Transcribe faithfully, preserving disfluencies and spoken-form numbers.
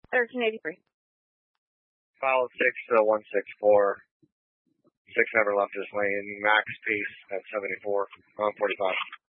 thirteen eighty-three. File six uh, one six four. Six never left this lane. Max Peace at seventy-four on forty-five.